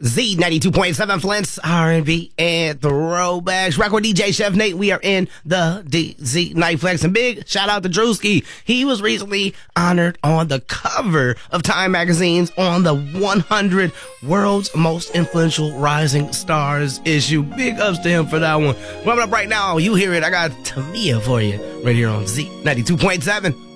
Z92.7 Flint's R&B and throwbacks. Rock with DJ Chef Nate. We are in the DZ Night Flex. And big shout out to Drewski. He was recently honored on the cover of Time Magazine's on the 100 World's Most Influential Rising Stars issue. Big ups to him for that one. Coming up right now, you hear it. I got Tamia for you right here on Z92.7.